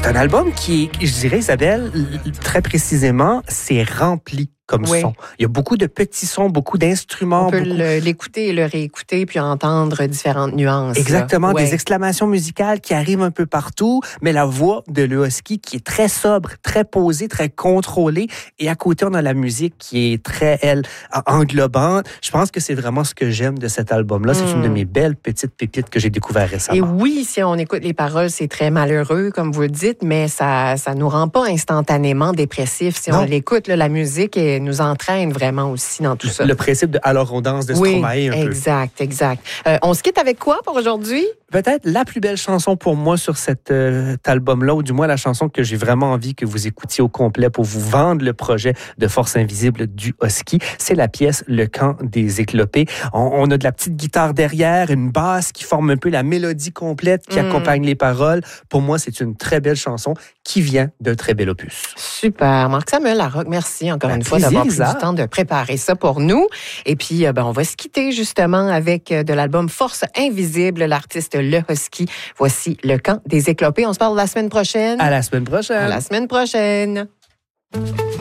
C'est un album qui, je dirais, Isabelle, très précisément, c'est rempli comme son. Il y a beaucoup de petits sons, beaucoup d'instruments. On peut l'écouter et le réécouter, puis entendre différentes nuances. Exactement, des exclamations musicales qui arrivent un peu partout, mais la voix de Le Husky qui est très sobre, très posée, très contrôlée. Et à côté, on a la musique qui est très, elle, englobante. Je pense que c'est vraiment ce que j'aime de cet album-là. C'est une de mes belles petites pépites que j'ai découvert récemment. Et oui, si on écoute les paroles, c'est très malheureux, comme vous le dites, mais ça nous rend pas instantanément dépressifs. Si on l'écoute, la musique nous entraîne vraiment aussi dans tout ça. Le principe de « Alors on danse » de Stromae un peu. Exact. On se quitte avec quoi pour aujourd'hui? Peut-être la plus belle chanson pour moi sur cet album-là, ou du moins la chanson que j'ai vraiment envie que vous écoutiez au complet pour vous vendre le projet de Force Invisible du Husky. C'est la pièce Le Camp des Éclopés. On a de la petite guitare derrière, une basse qui forme un peu la mélodie complète qui accompagne les paroles. Pour moi, c'est une très belle chanson qui vient d'un très bel opus. Super. Marc-Samuel Larocque, merci encore une fois d'avoir pris du temps de préparer ça pour nous. Et puis, on va se quitter justement avec de l'album Force Invisible, l'artiste Le Husky. Voici Le Camp des Éclopés. On se parle la semaine prochaine. À la semaine prochaine. À la semaine prochaine.